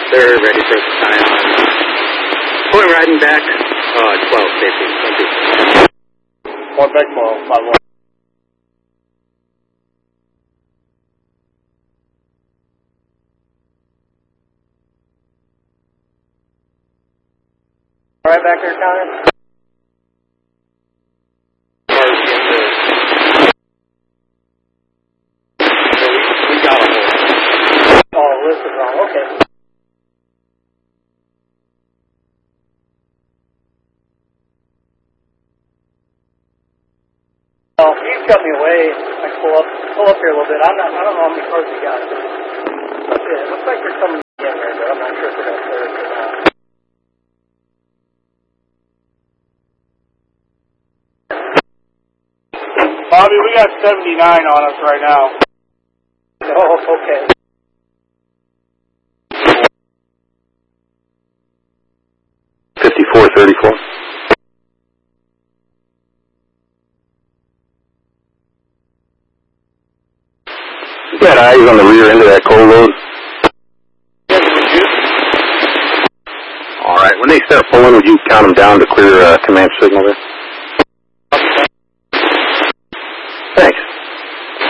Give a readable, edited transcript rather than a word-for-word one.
They're ready for us to sign on. Point riding back, 12, safety. Point back 12, 5-1. Right back there, Connor? We got a hold. Oh, list is wrong, okay. Oh, if you cut me away, I can pull up here a little bit. I don't know how many cars you got. Yeah, it looks like they're coming in there, but I'm not sure if they're going to clear it or not. Bobby, we got 79 on us right now. Oh, okay. $54.34. You got eyes on the rear end of that coal load? All right. When they start pulling, would you count them down to clear command signal there?